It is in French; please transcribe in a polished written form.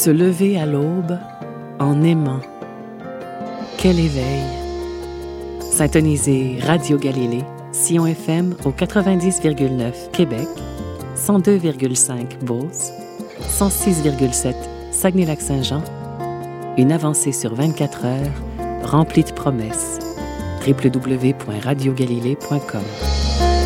Se lever à l'aube en aimant. Quel éveil! Syntoniser Radio Galilée, Sion FM au 90,9 Québec, 102,5 Beauce, 106,7 Saguenay-Lac-Saint-Jean. Une avancée sur 24 heures remplie de promesses. www.radiogalilée.com